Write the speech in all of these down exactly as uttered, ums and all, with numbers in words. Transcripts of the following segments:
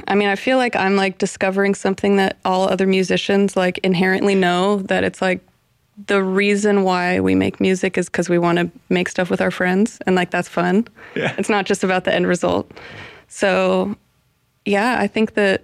I mean, I feel like I'm like discovering something that all other musicians like inherently know, that it's like the reason why we make music is because we want to make stuff with our friends, and like that's fun. Yeah. It's not just about the end result. So yeah, I think that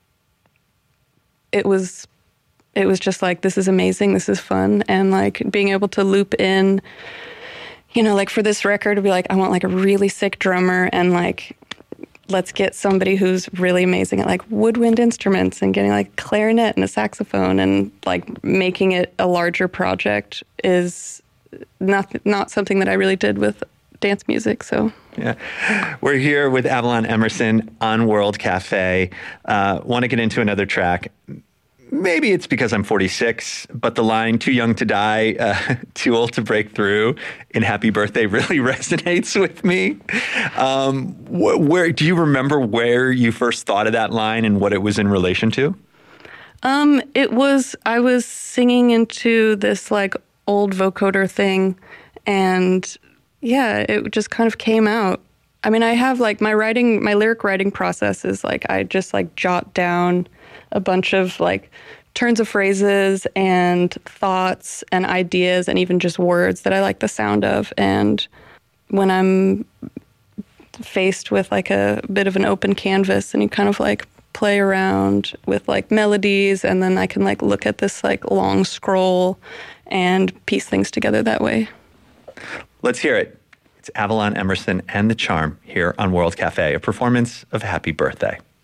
it was it was just like, this is amazing, this is fun, and like being able to loop in, you know, like for this record, to be like, I want like a really sick drummer, and like let's get somebody who's really amazing at like woodwind instruments, and getting like clarinet and a saxophone, and like making it a larger project is not not something that I really did with dance music. So yeah, we're here with Avalon Emerson on World Cafe. Uh, want to get into another track. Maybe it's because I'm forty-six, but the line "too young to die, uh, too old to break through" in "Happy Birthday" really resonates with me. Um, wh- where do you remember where you first thought of that line and what it was in relation to? Um, it was, I was singing into this like old vocoder thing, and yeah, it just kind of came out. I mean, I have like my writing, my lyric writing process is like, I just like jot down a bunch of like turns of phrases and thoughts and ideas and even just words that I like the sound of. And when I'm faced with like a bit of an open canvas, and you kind of like play around with like melodies, and then I can like look at this like long scroll and piece things together that way. Let's hear it. It's Avalon Emerson and the Charm here on World Cafe, a performance of Happy Birthday.